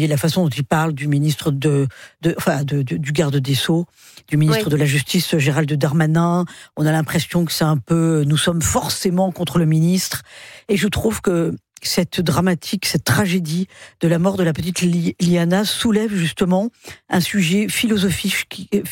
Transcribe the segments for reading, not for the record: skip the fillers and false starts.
voyez la façon dont il parle du ministre du garde des Sceaux, du ministre de la Justice, Gérald Darmanin. On a l'impression que c'est un peu, nous sommes forcément contre le ministre. Et je trouve que cette tragédie de la mort de la petite Liana soulève justement un sujet philosophique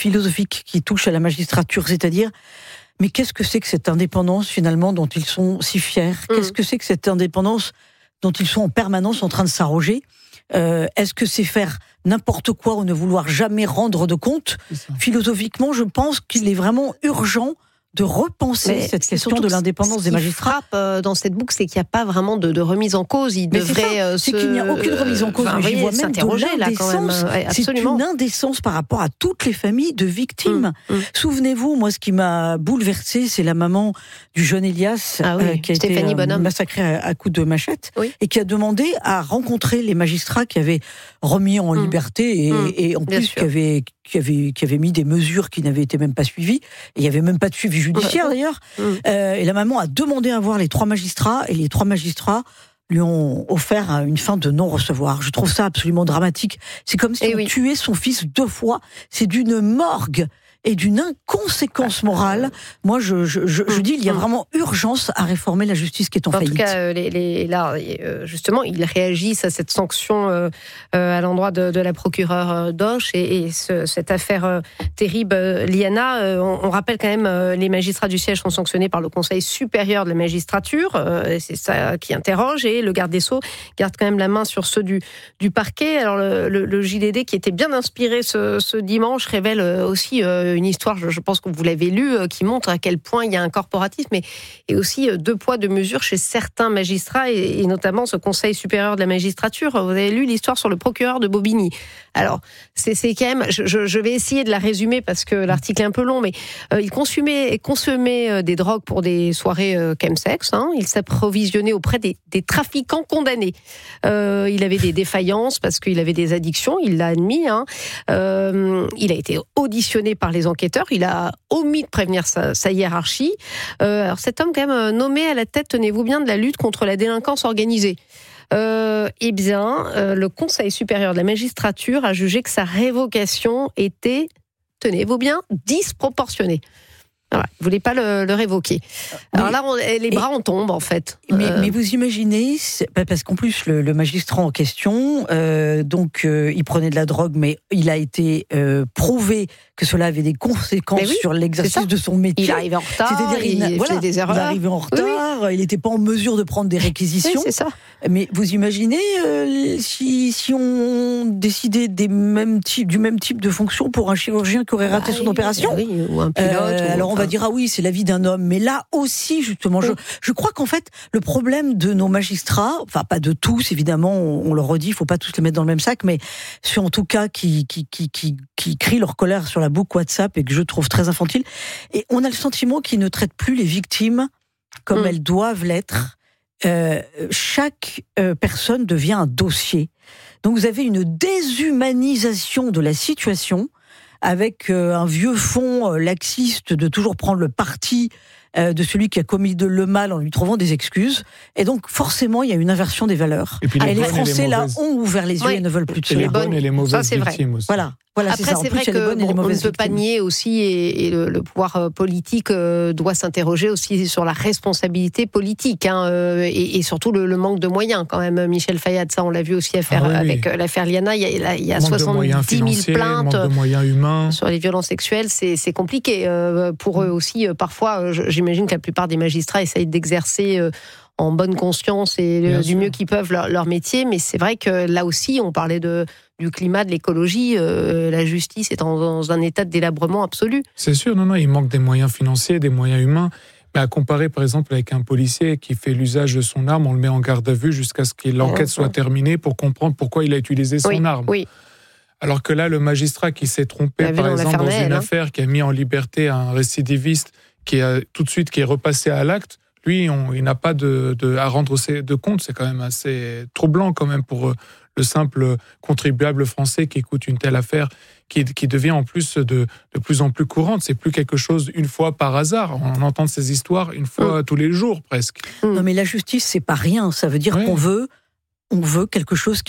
qui touche à la magistrature, c'est-à-dire, mais qu'est-ce que c'est que cette indépendance finalement dont ils sont si fiers ? Qu'est-ce que c'est que cette indépendance dont ils sont en permanence en train de s'arroger ? Est-ce que c'est faire n'importe quoi ou ne vouloir jamais rendre de compte ? Philosophiquement, je pense qu'il est vraiment urgent de repenser cette question de l'indépendance des magistrats. Ce qui frappe dans cette boucle, c'est qu'il n'y a pas vraiment de remise en cause. Il devrait c'est qu'il n'y a aucune remise en cause. J'y vois même de l'indécence. C'est une indécence par rapport à toutes les familles de victimes. Souvenez-vous, moi, ce qui m'a bouleversée, c'est la maman du jeune Elias qui a été massacré à coups de machette et qui a demandé à rencontrer les magistrats qui avaient remis en liberté et en plus qui avaient mis des mesures qui n'avaient été même pas suivies. Et il n'y avait même pas de suivi judiciaire d'ailleurs. Et la maman a demandé à voir les 3 magistrats et les 3 magistrats lui ont offert une fin de non-recevoir. Je trouve ça absolument dramatique. C'est comme si on tuait son fils 2 fois. C'est d'une morgue et d'une inconséquence morale. Moi, je dis, il y a vraiment urgence à réformer la justice qui est en faillite. En tout cas, là, justement, ils réagissent à cette sanction à l'endroit de la procureure Doche et cette affaire terrible, Liana. On rappelle quand même, les magistrats du siège sont sanctionnés par le Conseil supérieur de la magistrature. C'est ça qui interroge. Et le garde des Sceaux garde quand même la main sur ceux du parquet. Alors, le JDD, qui était bien inspiré ce dimanche, révèle aussi une histoire, je pense que vous l'avez lu, qui montre à quel point il y a un corporatisme et aussi 2 poids, 2 mesures chez certains magistrats et notamment ce Conseil supérieur de la magistrature. Vous avez lu l'histoire sur le procureur de Bobigny. Alors, c'est quand même, je vais essayer de la résumer parce que l'article est un peu long, mais il consommait des drogues pour des soirées chemsex. Il s'approvisionnait auprès des trafiquants condamnés. Il avait des défaillances parce qu'il avait des addictions, il l'a admis. Il a été auditionné par les enquêteurs, il a omis de prévenir sa hiérarchie. Alors cet homme quand même nommé à la tête, tenez-vous bien, de la lutte contre la délinquance organisée. Le Conseil supérieur de la magistrature a jugé que sa révocation était, tenez-vous bien, disproportionnée. Voilà, il ne voulait pas le révoquer. Alors là, les bras en tombent, en fait. Mais vous imaginez, parce qu'en plus, le magistrat en question, il prenait de la drogue, mais il a été prouvé que cela avait des conséquences sur l'exercice de son métier. Il arrivait en retard, il faisait des erreurs. Il arrivait en retard, il n'était pas en mesure de prendre des réquisitions. Oui, c'est ça. Mais vous imaginez si on décidait du même type de fonction pour un chirurgien qui aurait raté son opération, ou un pilote. Alors on va dire c'est la vie d'un homme, mais là aussi justement, je crois qu'en fait le problème de nos magistrats, enfin pas de tous évidemment, on le redit, il faut pas tous les mettre dans le même sac, mais ceux en tout cas qui crient leur colère sur la boucle WhatsApp et que je trouve très infantile, et on a le sentiment qu'ils ne traitent plus les victimes comme elles doivent l'être. Chaque personne devient un dossier. Donc vous avez une déshumanisation de la situation avec un vieux fond laxiste de toujours prendre le parti de celui qui a commis le mal en lui trouvant des excuses. Et donc forcément, il y a une inversion des valeurs. Et les Français là ont ouvert les yeux et ne veulent plus de cela. Les bonnes et les mauvaises victimes aussi. Voilà, après, c'est vrai qu'on ne peut pas nier aussi, et le pouvoir politique doit s'interroger aussi sur la responsabilité politique, et surtout le manque de moyens quand même. Michel Fayad, ça on l'a vu aussi avec l'affaire Liana, il y a 70 000 plaintes manque de moyens humains sur les violences sexuelles, c'est compliqué pour eux aussi. Parfois, j'imagine que la plupart des magistrats essayent d'exercer en bonne conscience et du mieux qu'ils peuvent leur métier, mais c'est vrai que là aussi, on parlait du climat, de l'écologie, la justice est dans un état de délabrement absolu. C'est sûr, non, il manque des moyens financiers, des moyens humains, mais à comparer par exemple avec un policier qui fait l'usage de son arme, on le met en garde à vue jusqu'à ce que l'enquête soit terminée pour comprendre pourquoi il a utilisé son arme. Oui. Alors que là, le magistrat qui s'est trompé, par exemple, dans une affaire, qui a mis en liberté un récidiviste, qui est repassé à l'acte, lui, il n'a pas à rendre de compte. C'est quand même assez troublant quand même pour le simple contribuable français qui écoute une telle affaire, qui devient en plus de plus en plus courante. C'est plus quelque chose une fois par hasard. On entend ces histoires une fois tous les jours presque. Non mais la justice, c'est pas rien. Ça veut dire qu'on veut quelque chose